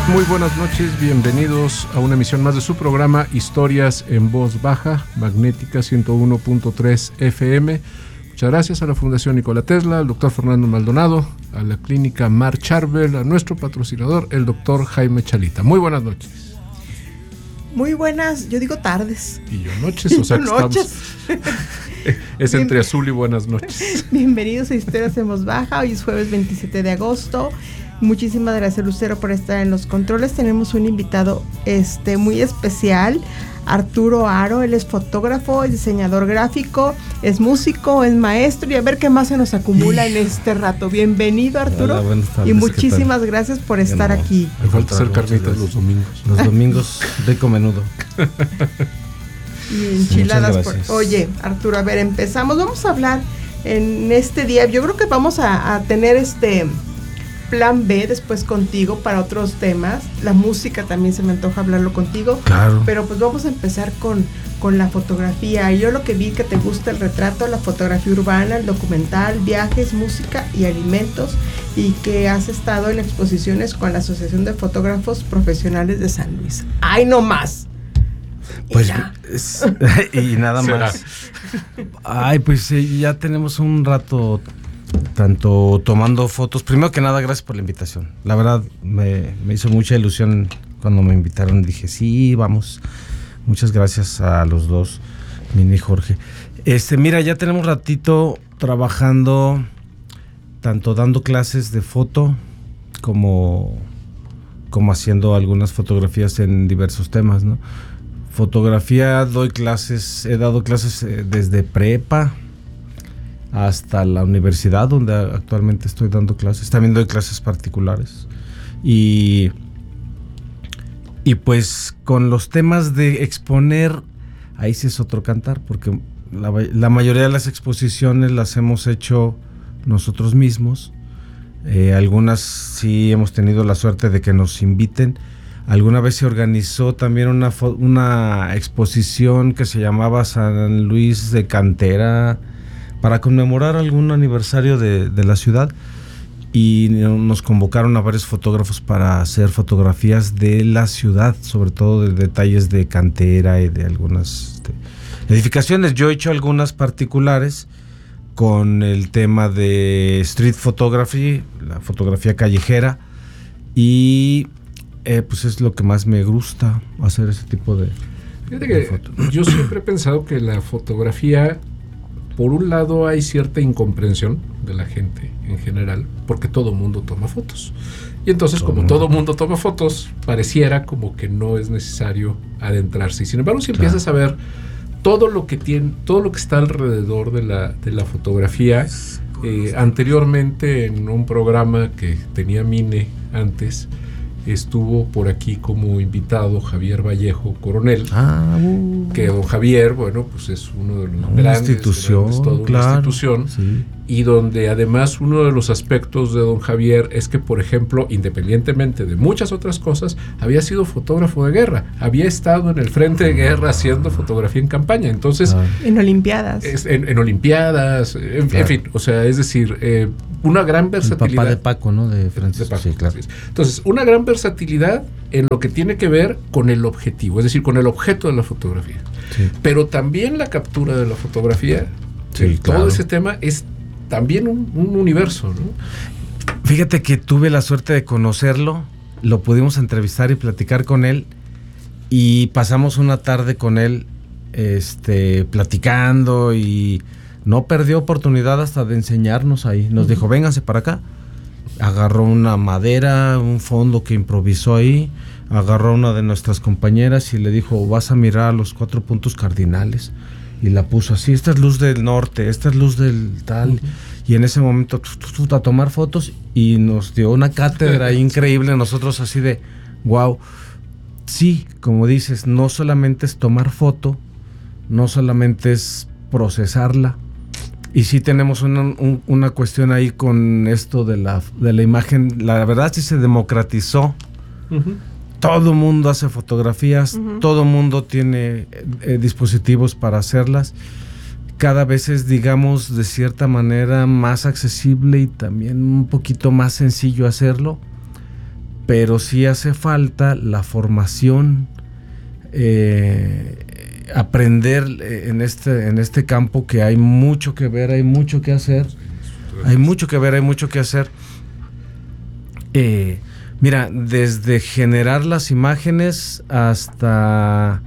Muy buenas noches, bienvenidos a una emisión más de su programa Historias en Voz Baja, Magnética 101.3 FM. Muchas gracias a la Fundación Nikola Tesla, al doctor Fernando Maldonado, a la clínica Mar Charbel, a nuestro patrocinador, el doctor Jaime Chalita. Muy buenas noches. Muy buenas, yo digo tardes. Y yo noches, o sea que noches. Es entre azul y buenas noches. Bienvenidos a Historias en Voz Baja, hoy es jueves 27 de agosto. Muchísimas gracias, Lucero, por estar en los controles. Tenemos un invitado muy especial, Arturo Aro. Él es fotógrafo, es diseñador gráfico, es músico, es maestro, y a ver qué más se nos acumula en este rato. Bienvenido, Arturo. Hola, buenas tardes, y muchísimas gracias por estar aquí. Me falta hacer carnitas los domingos. Los domingos rico menudo. Y enchiladas. Oye, Arturo, a ver, empezamos. Vamos a hablar en este día. Yo creo que vamos a tener plan B después contigo para otros temas. La música también se me antoja hablarlo contigo. Claro. Pero pues vamos a empezar con la fotografía. Yo lo que vi que te gusta el retrato, la fotografía urbana, el documental, viajes, música y alimentos, y que has estado en exposiciones con la Asociación de Fotógrafos Profesionales de San Luis. ¡Ay, no más! Pues y nada más. Ay, pues ya tenemos un rato tanto tomando fotos. Primero que nada, gracias por la invitación. La verdad me hizo mucha ilusión cuando me invitaron. Dije, sí, vamos. Muchas gracias a los dos, Mini y Jorge. Mira, ya tenemos ratito trabajando, tanto dando clases de foto como haciendo algunas fotografías en diversos temas, ¿no? Fotografía, he dado clases desde prepa hasta la universidad, donde actualmente estoy dando clases. También doy clases particulares. Y pues con los temas de exponer, ahí sí es otro cantar, porque la mayoría de las exposiciones las hemos hecho nosotros mismos. Algunas sí hemos tenido la suerte de que nos inviten. Alguna vez se organizó también una exposición que se llamaba San Luis de Cantera, para conmemorar algún aniversario de la ciudad, y nos convocaron a varios fotógrafos para hacer fotografías de la ciudad, sobre todo de detalles de cantera y de algunas edificaciones. Yo he hecho algunas particulares con el tema de street photography, la fotografía callejera, y pues es lo que más me gusta, hacer ese tipo de fotos. Yo siempre he pensado que la fotografía, por un lado, hay cierta incomprensión de la gente en general, porque todo mundo toma fotos. Y entonces, como todo mundo toma fotos, pareciera como que no es necesario adentrarse. Y sin embargo, si empiezas a ver todo lo que está alrededor de la fotografía, anteriormente en un programa que tenía Mine antes, estuvo por aquí como invitado Javier Vallejo Coronel, que don Javier, bueno, pues es uno de los grandes, toda una institución, sí. Y donde además uno de los aspectos de don Javier es que, por ejemplo, independientemente de muchas otras cosas, había sido fotógrafo de guerra, había estado en el frente de guerra haciendo fotografía en campaña, entonces... En Olimpiadas. En Olimpiadas, en fin, o sea, es decir, una gran versatilidad. El papá de Paco, ¿no? De Francisco. De Paco, sí, claro. Entonces, una gran versatilidad en lo que tiene que ver con el objetivo, es decir, con el objeto de la fotografía. Sí. Pero también la captura de la fotografía, sí, todo ese tema es también un universo, ¿no? Fíjate que tuve la suerte de conocerlo, lo pudimos entrevistar y platicar con él, y pasamos una tarde con él platicando, y no perdió oportunidad hasta de enseñarnos ahí. Nos dijo, vénganse para acá. Agarró una madera, un fondo que improvisó ahí, agarró a una de nuestras compañeras y le dijo, vas a mirar los 4 puntos cardinales, y la puso así, esta es luz del norte, esta es luz del tal, y en ese momento a tomar fotos, y nos dio una cátedra increíble. Nosotros así de wow. Sí, como dices, no solamente es tomar foto, no solamente es procesarla, y sí tenemos una cuestión ahí con esto de la imagen. La verdad sí se democratizó. Todo mundo hace fotografías, todo mundo tiene dispositivos para hacerlas. Cada vez es, digamos, de cierta manera más accesible y también un poquito más sencillo hacerlo. pero sí hace falta la formación, aprender en este campo, que hay mucho que ver, hay mucho que hacer. Mira, desde generar las imágenes hasta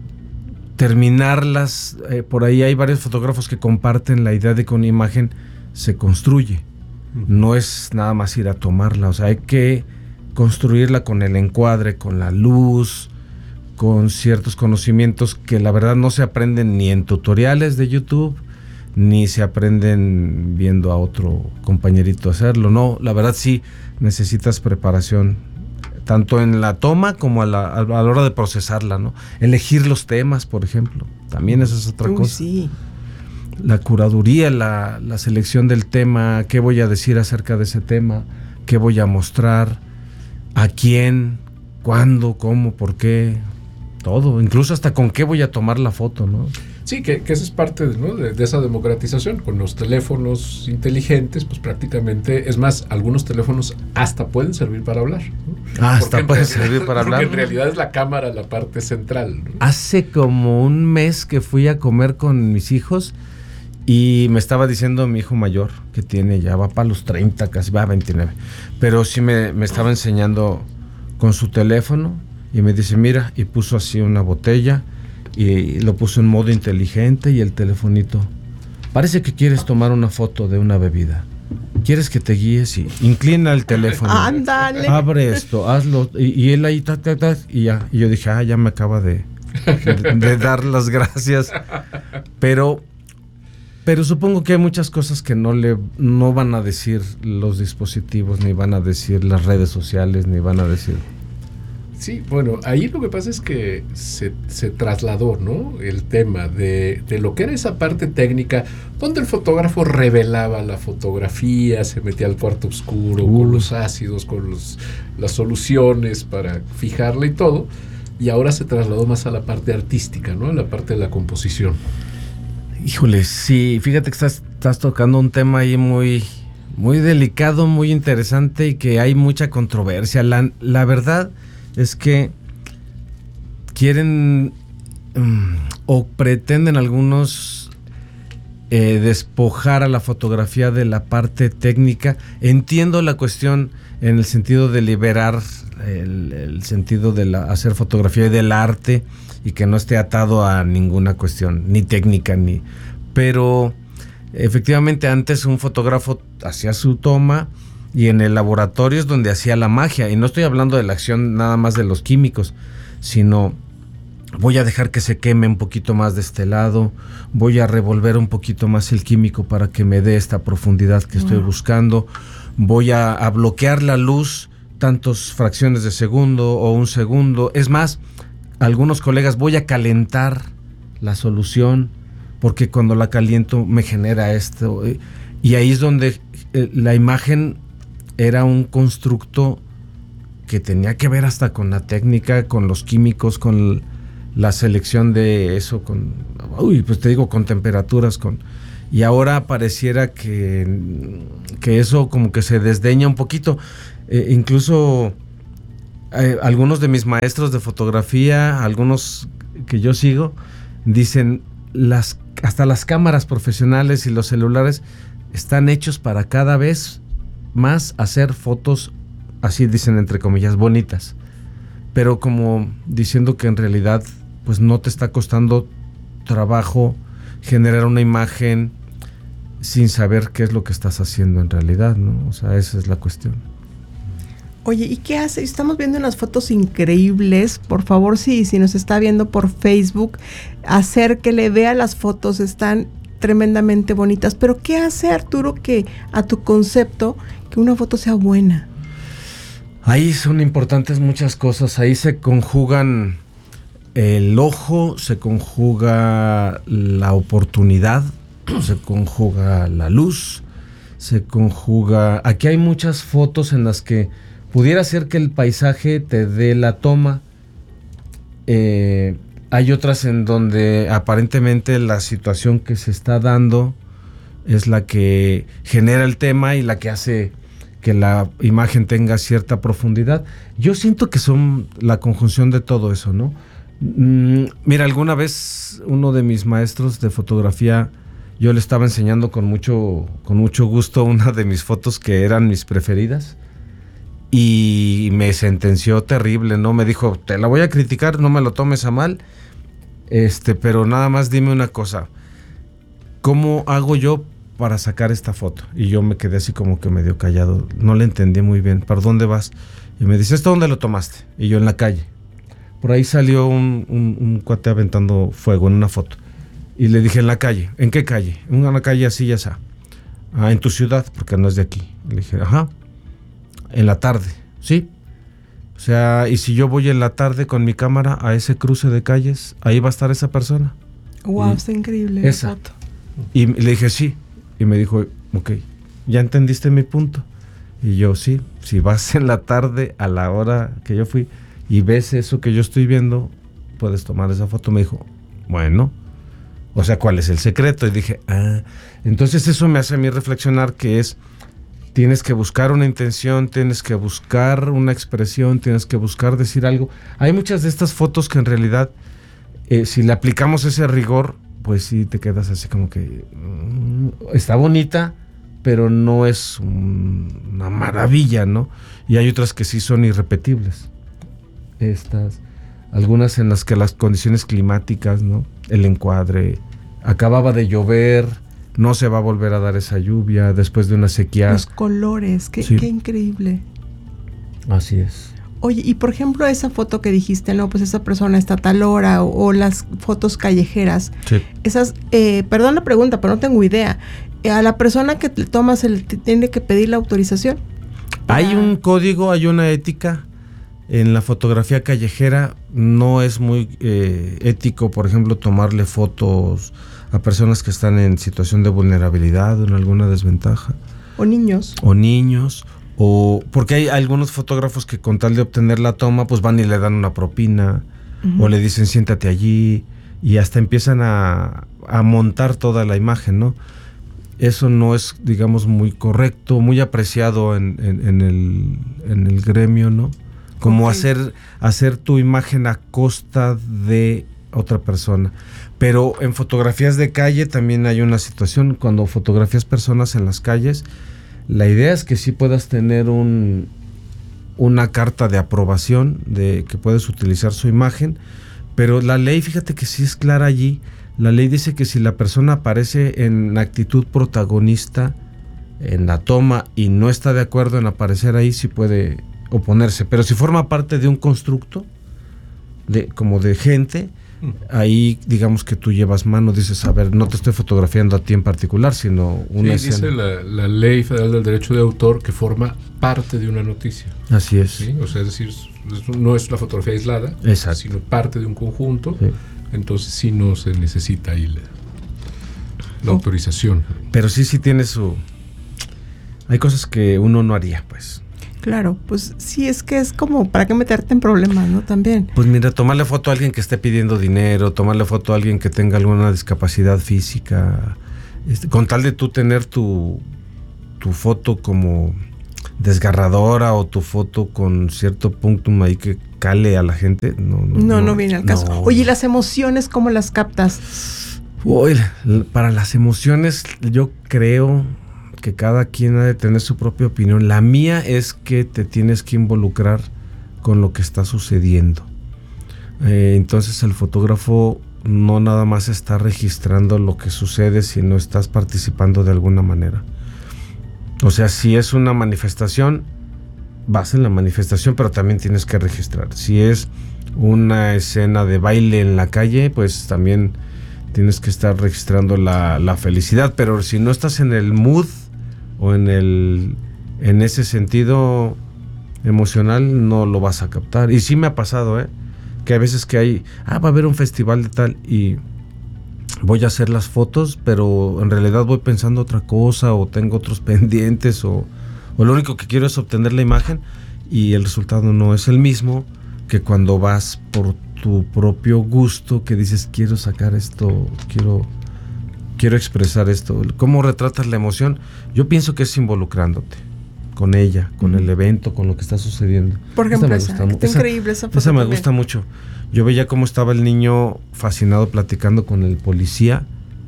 terminarlas, por ahí hay varios fotógrafos que comparten la idea de que una imagen se construye. No es nada más ir a tomarla, o sea, hay que construirla con el encuadre, con la luz, con ciertos conocimientos que la verdad no se aprenden ni en tutoriales de YouTube, ni se aprenden viendo a otro compañerito hacerlo. No, la verdad sí necesitas preparación, tanto en la toma como a la hora de procesarla, ¿no? Elegir los temas, por ejemplo, también esa es otra cosa. Sí. La curaduría, la selección del tema, qué voy a decir acerca de ese tema, qué voy a mostrar, a quién, cuándo, cómo, por qué, todo, incluso hasta con qué voy a tomar la foto, ¿no? Sí, que esa es parte, ¿no?, de esa democratización. Con los teléfonos inteligentes, pues prácticamente, es más, algunos teléfonos hasta pueden servir para hablar, ¿no? Hasta pueden servir para hablar. Porque en realidad es la cámara la parte central, ¿no? Hace como un mes que fui a comer con mis hijos y me estaba diciendo mi hijo mayor, que tiene, ya va para los 30, casi va a 29, pero sí me estaba enseñando con su teléfono y me dice, mira, y puso así una botella y lo puso en modo inteligente y el telefonito, parece que quieres tomar una foto de una bebida, quieres que te guíes, y inclina el teléfono, ándale, abre esto, hazlo, y él ahí y ya, y yo dije, ya me acaba de dar las gracias, pero supongo que hay muchas cosas que no van a decir los dispositivos, ni van a decir las redes sociales, ni van a decir. Sí, bueno, ahí lo que pasa es que se trasladó, ¿no?, el tema de lo que era esa parte técnica, donde el fotógrafo revelaba la fotografía, se metía al cuarto oscuro con los ácidos, con las soluciones para fijarla y todo, y ahora se trasladó más a la parte artística, ¿no?, a la parte de la composición. Híjole, sí, fíjate que estás tocando un tema ahí muy, muy delicado, muy interesante, y que hay mucha controversia. La verdad es que quieren o pretenden algunos despojar a la fotografía de la parte técnica. Entiendo la cuestión en el sentido de liberar el sentido de hacer fotografía y del arte, y que no esté atado a ninguna cuestión, ni técnica, pero efectivamente antes un fotógrafo hacía su toma y en el laboratorio es donde hacía la magia, y no estoy hablando de la acción nada más de los químicos, sino voy a dejar que se queme un poquito más de este lado, voy a revolver un poquito más el químico para que me dé esta profundidad que estoy buscando, voy a bloquear la luz tantas fracciones de segundo o un segundo, es más, algunos colegas, voy a calentar la solución porque cuando la caliento me genera esto, y ahí es donde la imagen era un constructo que tenía que ver hasta con la técnica, con los químicos, con la selección de eso, pues te digo, con temperaturas, y ahora pareciera que eso como que se desdeña un poquito, incluso algunos de mis maestros de fotografía, algunos que yo sigo, dicen, hasta las cámaras profesionales y los celulares están hechos para cada vez más hacer fotos, así dicen entre comillas, bonitas, pero como diciendo que en realidad pues no te está costando trabajo generar una imagen sin saber qué es lo que estás haciendo en realidad, ¿no? O sea, esa es la cuestión. Oye, ¿y qué hace? Estamos viendo unas fotos increíbles. Por favor, si nos está viendo por Facebook, acérquele, vea las fotos, están tremendamente bonitas. Pero ¿qué hace, Arturo, que a tu concepto, que una foto sea buena? Ahí son importantes muchas cosas. Ahí se conjugan el ojo, se conjuga la oportunidad, se conjuga la luz, se conjuga... Aquí hay muchas fotos en las que pudiera ser que el paisaje te dé la toma. Hay otras en donde aparentemente la situación que se está dando es la que genera el tema y la que hace que la imagen tenga cierta profundidad. Yo siento que son la conjunción de todo eso, ¿no? Mira, alguna vez uno de mis maestros de fotografía, yo le estaba enseñando con mucho gusto una de mis fotos que eran mis preferidas y me sentenció terrible, ¿no? Me dijo, te la voy a criticar, no me lo tomes a mal, pero nada más dime una cosa, ¿cómo hago yo para sacar esta foto? Y yo me quedé así como que medio callado, no le entendí muy bien, ¿para dónde vas? Y me dice, ¿esto dónde lo tomaste? Y yo, en la calle. Por ahí salió un cuate aventando fuego en una foto. Y le dije, en la calle. ¿En qué calle? En una calle así y así. En tu ciudad, porque no es de aquí. Le dije, ajá. En la tarde, ¿sí? O sea, y si yo voy en la tarde con mi cámara a ese cruce de calles, ahí va a estar esa persona. Wow, está increíble esa la foto. Y le dije, sí. Y me dijo, ok, ¿ya entendiste mi punto? Y yo, sí, si vas en la tarde a la hora que yo fui y ves eso que yo estoy viendo, puedes tomar esa foto. Me dijo, bueno, o sea, ¿cuál es el secreto? Y dije, entonces eso me hace a mí reflexionar que tienes que buscar una intención, tienes que buscar una expresión, tienes que buscar decir algo. Hay muchas de estas fotos que en realidad, si le aplicamos ese rigor, pues sí te quedas así como que está bonita, pero no es una maravilla, ¿no? Y hay otras que sí son irrepetibles. Algunas en las que las condiciones climáticas, ¿no? El encuadre, acababa de llover, no se va a volver a dar esa lluvia después de una sequía. Los colores, qué increíble. Así es. Oye, y por ejemplo esa foto que dijiste, no, pues esa persona está a tal hora, o las fotos callejeras, sí. Esas, perdón la pregunta, pero no tengo idea. A la persona que te tomas tiene que pedir la autorización. Hay un código, hay una ética. En la fotografía callejera no es muy ético, por ejemplo, tomarle fotos a personas que están en situación de vulnerabilidad o en alguna desventaja. O niños. O porque hay algunos fotógrafos que con tal de obtener la toma, pues van y le dan una propina, o le dicen siéntate allí, y hasta empiezan a montar toda la imagen, ¿no? Eso no es, digamos, muy correcto, muy apreciado en el gremio, ¿no? Como hacer tu imagen a costa de otra persona. Pero en fotografías de calle también hay una situación. Cuando fotografías personas en las calles, la idea es que sí puedas tener una carta de aprobación de que puedes utilizar su imagen, pero la ley, fíjate que sí es clara allí. La ley dice que si la persona aparece en actitud protagonista en la toma y no está de acuerdo en aparecer ahí, sí puede oponerse, pero si forma parte de un constructo como de gente, ahí digamos que tú llevas mano, dices, a ver, no te estoy fotografiando a ti en particular, sino una escena. Dice la Ley Federal del Derecho de Autor que forma parte de una noticia. Así es. ¿Sí? O sea, es decir, no es una fotografía aislada, exacto, sino parte de un conjunto, sí. Entonces sí no se necesita ahí la autorización. Pero sí tiene hay cosas que uno no haría, pues. Claro, pues sí, es que es como, ¿para qué meterte en problemas, no? También. Pues mira, tomarle foto a alguien que esté pidiendo dinero, tomarle foto a alguien que tenga alguna discapacidad física, con tal de tú tener tu foto como desgarradora o tu foto con cierto punctum ahí que cale a la gente, no viene al caso. Oye, ¿y las emociones cómo las captas? Uy, para las emociones yo creo que cada quien ha de tener su propia opinión. La mía es que te tienes que involucrar con lo que está sucediendo. Entonces el fotógrafo no nada más está registrando lo que sucede, sino estás participando de alguna manera. O sea, si es una manifestación, vas en la manifestación, pero también tienes que registrar. Si es una escena de baile en la calle, pues también tienes que estar registrando la felicidad. Pero si no estás en el mood o en ese sentido emocional, no lo vas a captar. Y sí me ha pasado, que a veces que va a haber un festival de tal y voy a hacer las fotos, pero en realidad voy pensando otra cosa o tengo otros pendientes o lo único que quiero es obtener la imagen y el resultado no es el mismo que cuando vas por tu propio gusto, que dices quiero sacar esto, quiero expresar esto. ¿Cómo retratas la emoción? Yo pienso que es involucrándote con ella, con el evento, con lo que está sucediendo. Por ejemplo, está increíble esa foto. Esa me también gusta mucho. Yo veía cómo estaba el niño fascinado platicando con el policía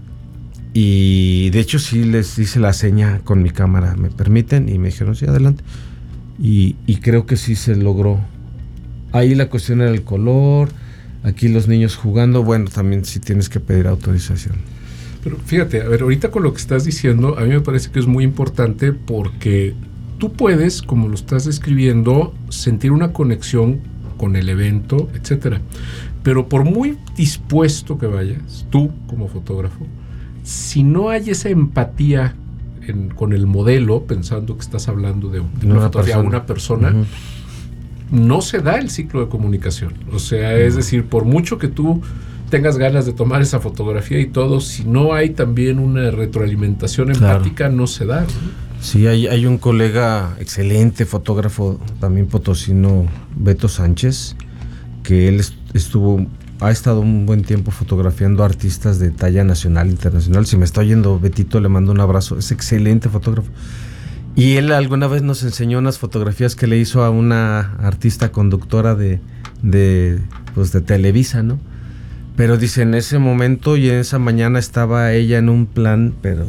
y de hecho sí les hice la seña con mi cámara, ¿me permiten? Y me dijeron, sí, adelante. Y creo que sí se logró. Ahí la cuestión era el color, aquí los niños jugando, bueno, también sí tienes que pedir autorización. Pero fíjate, a ver, ahorita con lo que estás diciendo, a mí me parece que es muy importante porque tú puedes, como lo estás describiendo, sentir una conexión con el evento, etcétera. Pero por muy dispuesto que vayas, tú como fotógrafo, si no hay esa empatía con el modelo, pensando que estás hablando de una fotografía a una persona, uh-huh, no se da el ciclo de comunicación. O sea, es decir, por mucho que tú tengas ganas de tomar esa fotografía y todo, si no hay también una retroalimentación empática, claro, no se da, ¿no? Sí, hay un colega excelente fotógrafo, también potosino, Beto Sánchez, que él ha estado un buen tiempo fotografiando artistas de talla nacional, internacional. Si me está oyendo Betito, le mando un abrazo, es excelente fotógrafo. Y él alguna vez nos enseñó unas fotografías que le hizo a una artista conductora de Televisa, ¿no? Pero dice, en ese momento y en esa mañana estaba ella en un plan, pero...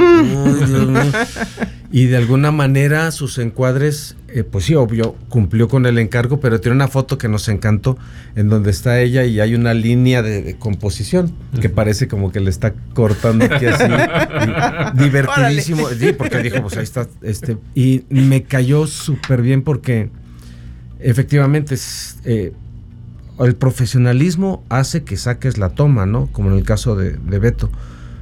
y de alguna manera sus encuadres, pues sí, obvio, cumplió con el encargo, pero tiene una foto que nos encantó, en donde está ella y hay una línea de composición, que parece como que le está cortando aquí así, divertidísimo. Sí, porque dijo, pues ahí está, y me cayó súper bien porque efectivamente el profesionalismo hace que saques la toma, ¿no? Como en el caso de Beto.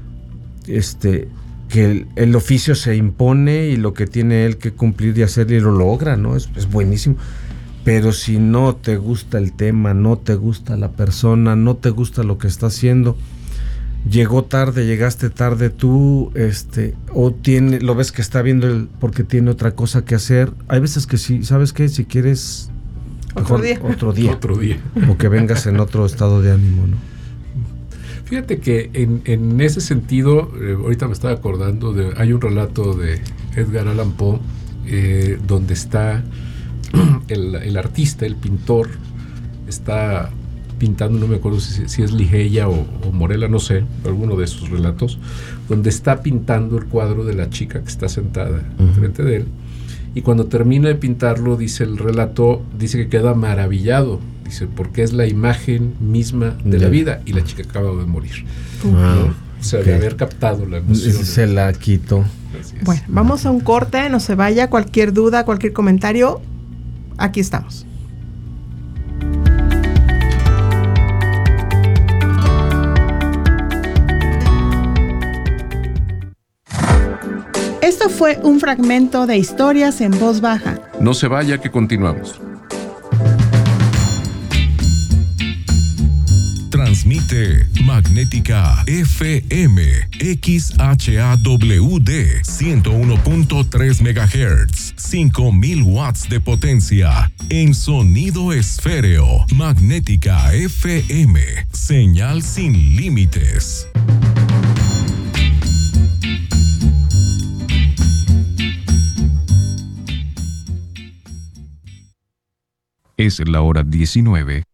Que el oficio se impone y lo que tiene él que cumplir y hacer y lo logra, ¿no? Es buenísimo. Pero si no te gusta el tema, no te gusta la persona, no te gusta lo que está haciendo, llegaste tarde tú, lo ves que está viendo porque tiene otra cosa que hacer. Hay veces que sí, ¿sabes qué? Si quieres... Otro día. O que vengas en otro estado de ánimo, ¿no? Fíjate que en ese sentido, ahorita me estaba acordando hay un relato de Edgar Allan Poe, donde está el artista, el pintor, está pintando, no me acuerdo si es Ligeia o Morela, no sé, alguno de esos relatos, donde está pintando el cuadro de la chica que está sentada enfrente de él. Y cuando termina de pintarlo, dice el relato, dice que queda maravillado, dice, porque es la imagen misma de la vida y la chica acaba de morir. ¿No? O sea, de haber captado la emoción. Se la quitó. Bueno, vamos a un corte, no se vaya, cualquier duda, cualquier comentario, aquí estamos. Esto fue un fragmento de Historias en Voz Baja. No se vaya, que continuamos. Transmite Magnética FM XHAWD 101.3 MHz, 5000 watts de potencia en sonido esféreo. Magnética FM, señal sin límites. Es la hora 19